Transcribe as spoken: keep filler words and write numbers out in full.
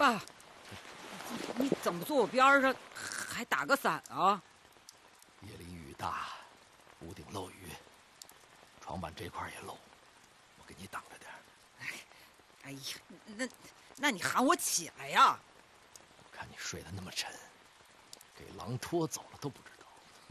爸，你怎么坐我边上还打个伞啊？ 夜里雨大，屋顶漏雨，床板这块也漏，我给你挡着点。 哎呀，那那你喊我起来呀！ 我看你睡得那么沉，给狼拖走了都不知